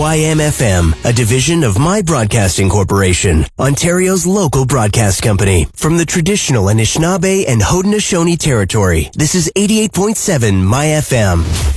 YM-FM, a division of My Broadcasting Corporation, Ontario's local broadcast company. From the traditional Anishinaabe and Haudenosaunee territory, this is 88.7 My FM.